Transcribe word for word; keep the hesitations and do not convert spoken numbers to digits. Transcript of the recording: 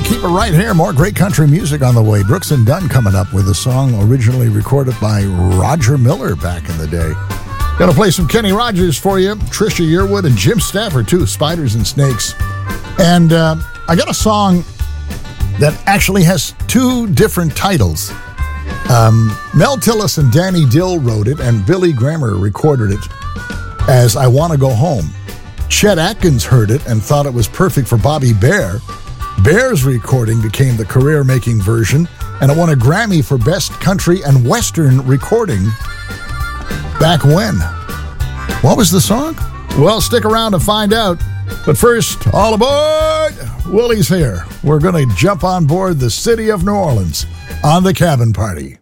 keep it right here. More great country music on the way. Brooks and Dunn coming up with a song originally recorded by Roger Miller back in the day. Gonna play some Kenny Rogers for you. Trisha Yearwood and Jim Stafford, too. Spiders and Snakes. And uh, I got a song that actually has two different titles. Um, Mel Tillis and Danny Dill wrote it, and Billy Grammer recorded it as I Want to Go Home. Chet Atkins heard it and thought it was perfect for Bobby Bare. Bare's recording became the career-making version, and it won a Grammy for Best Country and Western Recording back when. What was the song? Well, stick around to find out. But first, all aboard! Willie's here. We're going to jump on board the City of New Orleans on the Cabin Party.